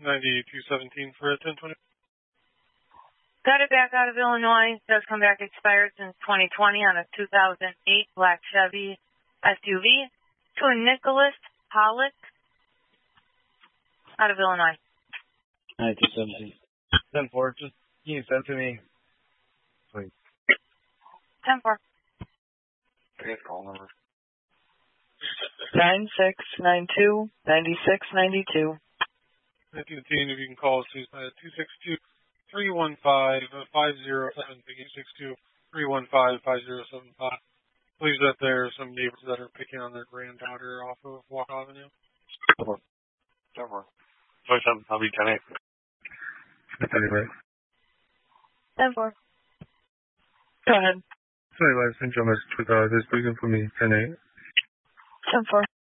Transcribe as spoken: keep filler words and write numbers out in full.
ninety-two seventeen for a ten twenty. Got it back out of Illinois. Does come back expired since twenty twenty on a two thousand eight black Chevy S U V to a Nicholas Pollock out of Illinois. ninety-two seventeen. ten four, just can you send to me, please? ten four. Okay, call number. Nine six nine two ninety six ninety two. nineteen if you can call us, please, by two six two, three one five, five zero seven, two six two, three one five, five zero seven five. Please that there are some neighbors that are picking on their granddaughter off of Walk Avenue. ten four. ten four. twenty-seven, I'll be ten eight. Anyway. ten four. Go ahead. Sorry, I sent you a message with uh, this reason for me, ten eight. ten four.